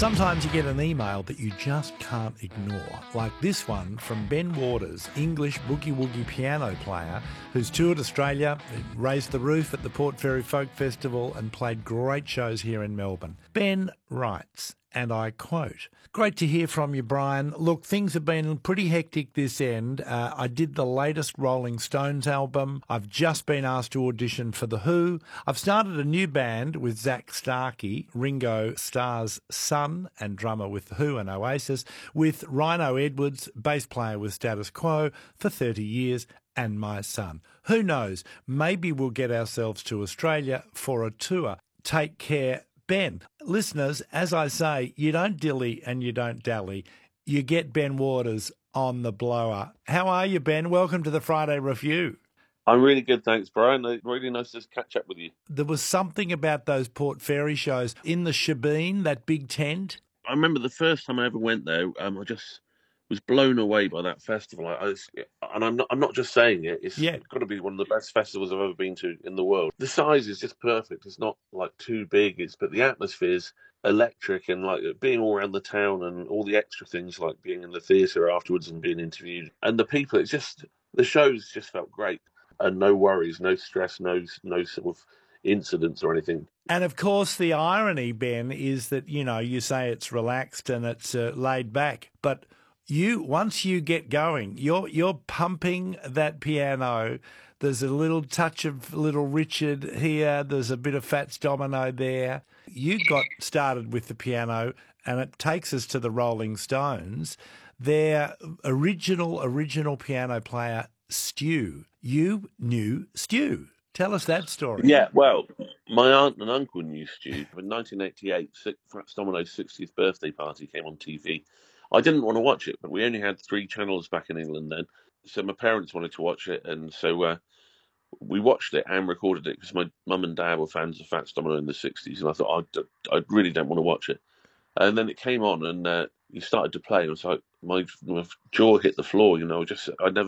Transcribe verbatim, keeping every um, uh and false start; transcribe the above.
Sometimes you get an email that you just can't ignore, like this one from Ben Waters, English boogie-woogie piano player who's toured Australia, raised the roof at the Port Fairy Folk Festival and played great shows here in Melbourne. Ben writes, and I quote, "Great to hear from you, Brian. Look, things have been pretty hectic this end. Uh, I did the latest Rolling Stones album. I've just been asked to audition for The Who. I've started a new band with Zach Starkey, Ringo Starr's son and drummer with The Who and Oasis, with Rhino Edwards, bass player with Status Quo, for thirty years, and my son. Who knows, maybe we'll get ourselves to Australia for a tour. Take care, Ben." Listeners, as I say, you don't dilly and you don't dally. You get Ben Waters on the blower. How are you, Ben? Welcome to the Friday Review. I'm really good, thanks, Brian. Really nice to catch up with you. There was something about those Port Fairy shows in the Shebeen, that big tent. I remember the first time I ever went there, um, I just was blown away by that festival. I, I was, and I'm not, I'm not just saying it, it's Yeah. got to be one of the best festivals I've ever been to in the world. The size is just perfect. It's not like too big, it's but the atmosphere's electric, and like being all around the town and all the extra things like being in the theatre afterwards and being interviewed. And the people, it's just, the shows just felt great. And no worries, no stress, no no sort of incidents or anything. And of course, the irony, Ben, is that, you know, you say it's relaxed and it's uh, laid back, but you, once you get going, you're you're pumping that piano. There's a little touch of Little Richard here. There's a bit of Fats Domino there. You got started with the piano, and it takes us to the Rolling Stones. Their original original piano player, Stu. You knew Stu. Tell us that story. Yeah, well, my aunt and uncle knew Stu. In nineteen eighty-eight, Fats Domino's sixtieth birthday party came on T V. I didn't want to watch it, but we only had three channels back in England then. So my parents wanted to watch it, and so uh, we watched it and recorded it because my mum and dad were fans of Fats Domino in the sixties, and I thought, I, I really don't want to watch it. And then it came on, and uh, he started to play. It was like my, my jaw hit the floor. You know, just I never